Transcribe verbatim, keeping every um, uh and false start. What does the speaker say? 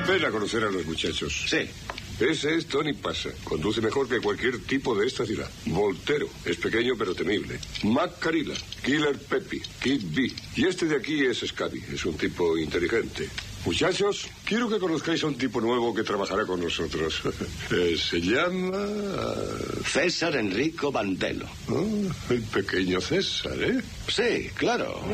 Ven a conocer a los muchachos. Sí. Ese es Tony Pasa. Conduce mejor que cualquier tipo de esta ciudad. Voltero. Es pequeño pero temible. Mac Carilla. Killer Peppy. Kid B. Y este de aquí es Scabby. Es un tipo inteligente. Muchachos, quiero que conozcáis a un tipo nuevo que trabajará con nosotros. eh, se llama... César Enrico Bandelo. Oh, el pequeño César, ¿eh? Sí, claro.